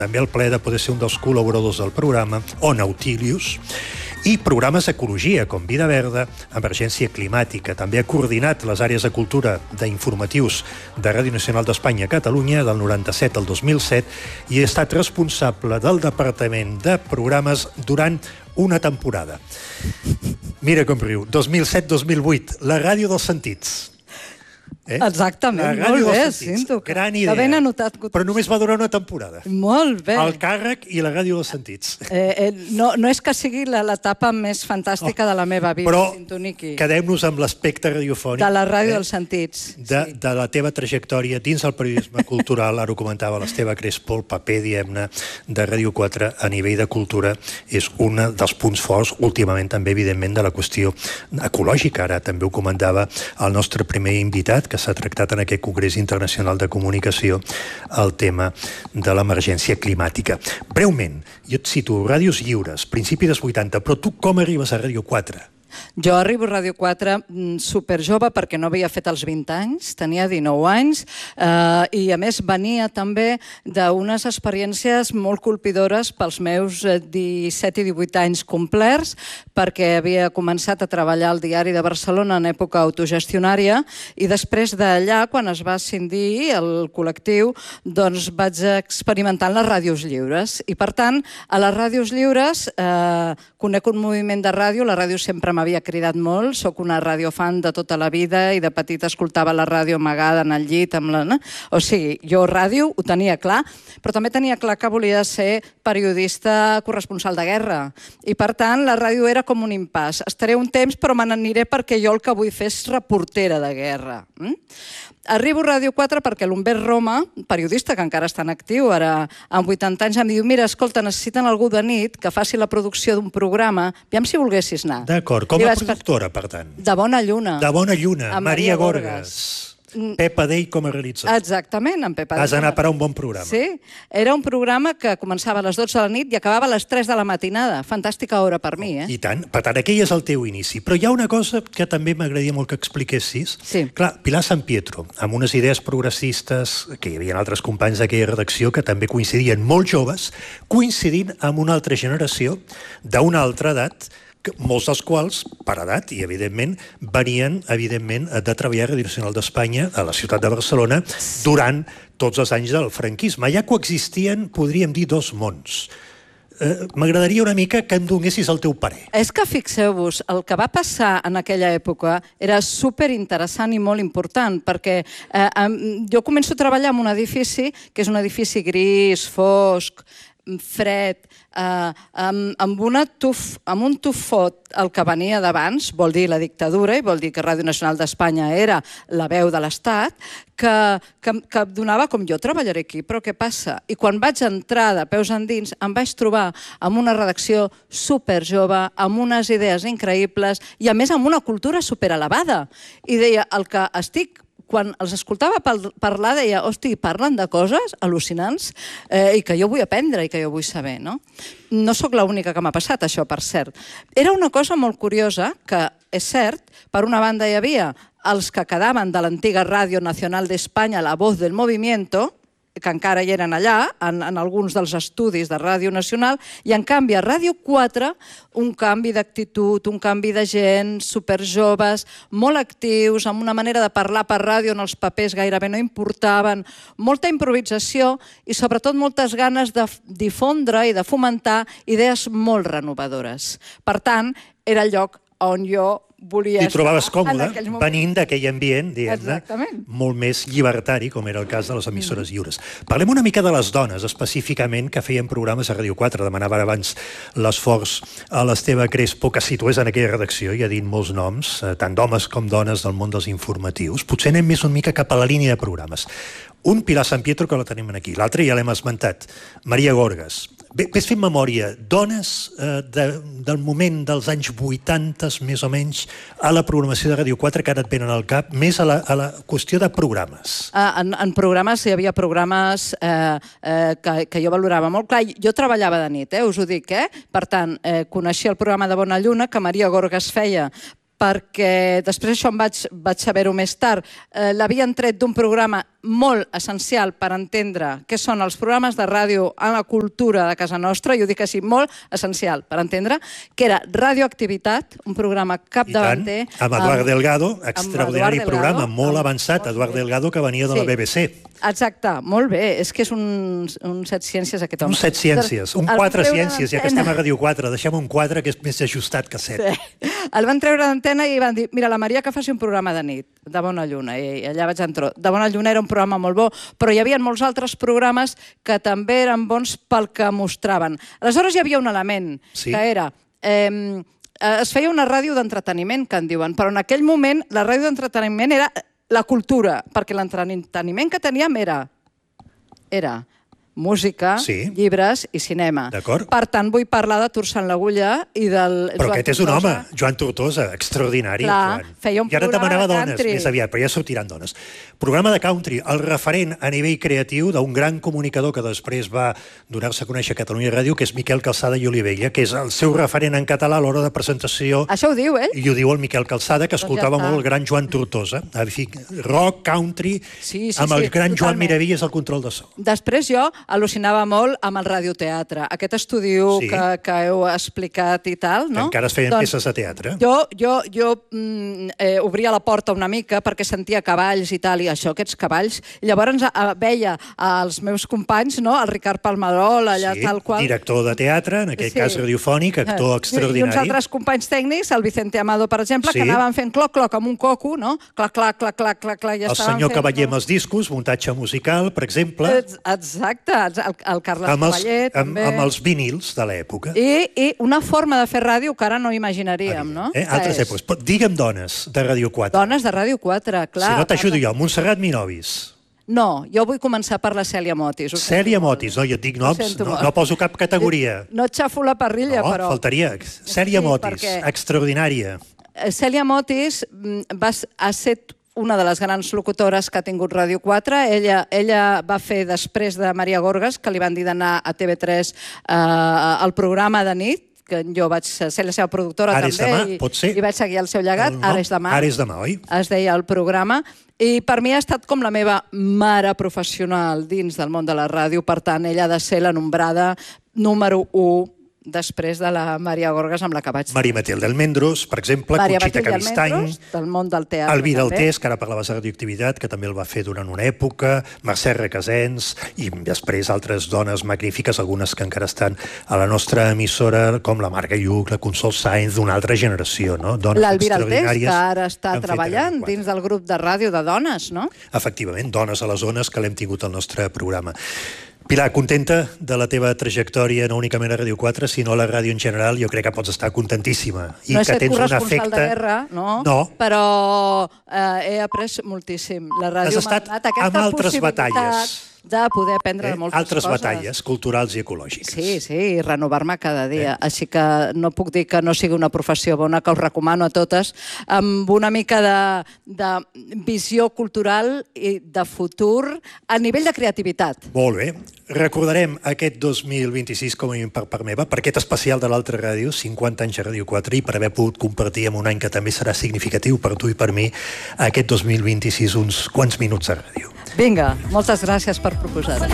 també el plaer de poder ser un dels col·laboradors del programa, o Nautilius, i programes d'ecologia, com Vida Verda, Emergència Climàtica. També ha coordinat les àrees de cultura d'informatius de Ràdio Nacional d'Espanya a Catalunya del 97 al 2007 i ha estat responsable del Departament de Programes durant una temporada. Mira com riu. 2007-2008, la ràdio dels sentits. Exactament, molt bé, Cinto. Gran idea. Ben anotat. Però només va durar una temporada. Molt bé. El càrrec i la ràdio dels sentits. No és que sigui l'etapa més fantàstica de la meva vida, Cinto Niqui. Però quedem-nos amb l'aspecte radiofònic. De la ràdio dels sentits. De la teva trajectòria dins el periodisme cultural, ara ho comentava l'Esteve Crespo, el paper, diguem-ne, de Ràdio 4 a nivell de cultura és un dels punts forts, últimament també, evidentment, de la qüestió ecològica. Ara també ho comentava el nostre primer invitat, que s'ha tractat en aquest Congrés Internacional de Comunicació el tema de l'emergència climàtica. Breument, jo et cito Ràdios Lliures, principi dels 80, però tu com arribes a Ràdio 4? Jo arribo a Ràdio 4 superjove perquè no havia fet els 20 anys, tenia 19 anys i a més venia també d'unes experiències molt colpidores pels meus 17 i 18 anys complerts perquè havia començat a treballar al Diari de Barcelona en època autogestionària i després d'allà, quan es va escindir el col·lectiu, doncs vaig experimentar en les ràdios lliures i per tant a les ràdios lliures conec un moviment de ràdio, la ràdio sempre m'havia cridat molt, sóc una radiofan de tota la vida i de petita escoltava la ràdio amagada en el llit. O sigui, jo ràdio ho tenia clar, però també tenia clar que volia ser periodista corresponsal de guerra. I per tant, la ràdio era com un impàs. Estaré un temps, però me n'aniré perquè jo el que vull fer és reportera de guerra. Arribo a Ràdio 4 perquè l'Humbert Roma, periodista que encara està en actiu, ara amb 80 anys, em diu, mira, escolta, necessiten algú de nit que faci la producció d'un programa, aviam si volguessis anar. D'acord, com a productora, per tant. De Bona Lluna. De Bona Lluna, Maria Gorgas. Pepa Dei com a realitzador. Exactament, en Pepa Dei. Has d'anar a parar un bon programa. Sí, era un programa que començava a les 12 de la nit i acabava a les 3 de la matinada. Fantàstica hora per mi, I tant. Per tant, aquell és el teu inici. Però hi ha una cosa que també m'agradaria molt que expliquessis. Sí. Clar, Pilar San Pietro, amb unes idees progressistes, que hi havia altres companys d'aquella redacció que també coincidien molt joves, coincidint amb una altra generació d'una altra edat, molts dels quals, per edat, i evidentment, venien, de treballar a Ràdio Nacional d'Espanya, a la ciutat de Barcelona, durant tots els anys del franquisme. Allà coexistien, podríem dir, dos mons. M'agradaria una mica que em donessis el teu parer. És que fixeu-vos, el que va passar en aquella època era superinteressant i molt important, perquè jo començo a treballar en un edifici, que és un edifici gris, fosc, fred, amb un tufot el que venia d'abans, vol dir la dictadura i vol dir que Ràdio Nacional d'Espanya era la veu de l'Estat, que donava com jo treballaré aquí, però què passa? I quan vaig entrar de peus endins em vaig trobar amb una redacció superjove, amb unes idees increïbles i a més amb una cultura superelevada. I deia, el que estic quan els escoltava parlar, deia, hosti, parlen de coses al·lucinants i que jo vull aprendre i que jo vull saber, no? No sóc l'única que m'ha passat això, per cert. Era una cosa molt curiosa que, és cert, per una banda hi havia els que quedaven de l'antiga Ràdio Nacional d'Espanya, La Voz del Movimiento, que encara hi eren allà, en alguns dels estudis de Ràdio Nacional, i en canvi a Ràdio 4 un canvi d'actitud, un canvi de gent, superjoves, molt actius, amb una manera de parlar per ràdio on els papers gairebé no importaven, molta improvisació i sobretot moltes ganes de difondre i de fomentar idees molt renovadores. Per tant, era el lloc on jo volia estar. T'hi trobaves còmode, venint d'aquell ambient, diguem-ne, molt més llibertari, com era el cas de les emissores lliures. Parlem una mica de les dones, específicament, que feien programes a Ràdio 4. Demanava abans l'esforç a l'Esteve Crespo, que situés en aquella redacció, ja dit molts noms, tant d'homes com dones del món dels informatius. Potser anem més una mica cap a la línia de programes. Un, Pilar San Pietro, que la tenim aquí. L'altre ja l'hem esmentat, Maria Gorgas. Ves fent memòria, dones del moment dels anys 80, més o menys, a la programació de Ràdio 4, que ara et venen al cap, més a la qüestió de programes. En programes hi havia programes que jo valorava molt. Clar, jo treballava de nit, us ho dic, Per tant, coneixia el programa de Bona Lluna, que Maria Gorgas feia, perquè després això vaig saber-ho més tard. L'havien tret d'un programa molt essencial per entendre què són els programes de ràdio en la cultura de casa nostra, i ho dic així, molt essencial per entendre, que era Radioactivitat, un programa capdavanter. Amb Eduard Delgado, extraordinari programa, molt avançat, Eduard Delgado, que venia de la BBC. Exacte, molt bé, és que és un set ciències aquest home. Un set ciències, un 4 ciències, ja que estem a Ràdio 4, deixem un 4 que és més ajustat que 7. Sí. El van treure d'antena i van dir, mira, la Maria que faci un programa de nit, de Bona Lluna, i allà vaig entrar. De Bona Lluna era un programa molt bo, però hi havia molts altres programes que també eren bons pel que mostraven. Aleshores hi havia un element, que era... es feia una ràdio d'entreteniment, que en diuen, però en aquell moment la ràdio d'entreteniment era la cultura, perquè l'entreteniment que teníem era música, llibres i cinema. Per tant, vull parlar de Torçant l'Agulla i del... Però aquest és un home, Joan Tortosa, extraordinari. Feia un programa de country. Més aviat, però ja sortiran dones. Programa de country, el referent a nivell creatiu d'un gran comunicador que després va donar-se a conèixer a Catalunya Ràdio, que és Miquel Calçada i Olivella, que és el seu referent en català a l'hora de presentació. Això ho diu, ell? I ho diu el Miquel Calçada, que escoltava molt el gran Joan Tortosa. Rock, country, amb el gran Joan Miravilles al control de so. Després jo al·lucinava molt amb el radioteatre, aquest estudi que heu explicat i tal, no? Que encara es feien peces de teatre. Jo obria la porta una mica perquè sentia cavalls i tal, i això, aquests cavalls, i llavors veia els meus companys, no? El Ricard Palmerol, allà tal qual. Director de teatre, en aquell cas radiofònic, actor extraordinari. I uns altres companys tècnics, el Vicente Amado, per exemple, que anaven fent cloc-cloc amb un coco, no? Clac-clac, el senyor Cavaller amb els discos, muntatge musical, per exemple. Exacte, el Carles Cavaller, també. Amb els vinils de l'època. I una forma de fer ràdio que ara no imaginaríem, no? Altres èpoques. Digue'm dones de Ràdio 4. Dones de Ràdio 4, clar. Si no t'ajudo jo, Montserrat Minovis. No, jo vull començar per la Cèlia Motis. Cèlia Motis, no, jo et dic noms, no poso cap categoria. No et xafo la parrilla, però... No, faltaria. Cèlia Motis, extraordinària. Cèlia Motis ha estat una de les grans locutores que ha tingut Ràdio 4. Ella va fer, després de Maria Gorgas, que li van dir d'anar a TV3 al programa de nit, que jo vaig ser la seva productora també, i vaig seguir el seu llegat. Ara és demà. Ara és demà, oi? Es deia el programa. I per mi ha estat com la meva mare professional dins del món de la ràdio. Per tant, ella ha de ser la nombrada número 1 després de la Maria Gorgas, amb la que vaig... Maria Matilde Almendros, per exemple, Conxita Calistany, del món del teatre. Elvira Altés, que ara parlaves de radioactivitat, que també el va fer durant una època, Mercè Requesens, i després altres dones magnífiques, algunes que encara estan a la nostra emissora, com la Marga Lluc, la Consol Sainz, d'una altra generació, no? L'Elvira Altés, que ara està treballant dins del grup de ràdio de dones, no? Efectivament, Dones a les Ones, que l'hem tingut al nostre programa. Pilar, contenta de la teva trajectòria, no únicament a Ràdio 4, sinó a la ràdio en general? Jo crec que pots estar contentíssima. No he estat corresponsal de guerra, no, però he après moltíssim. La ràdio m'ha donat aquesta possibilitat de poder aprendre moltes coses. Altres batalles culturals i ecològiques. Sí, i renovar-me cada dia. Així que no puc dir que no sigui una professió bona, que us recomano a totes, amb una mica de visió cultural i de futur a nivell de creativitat. Molt bé. Recordarem aquest 2026 com a mínim per part meva, per aquest especial de l'altra ràdio, 50 anys a Ràdio 4, i per haver pogut compartir en un any que també serà significatiu per tu i per mi, aquest 2026 uns quants minuts a ràdio. Vinga, moltes gràcies per proposar-ho.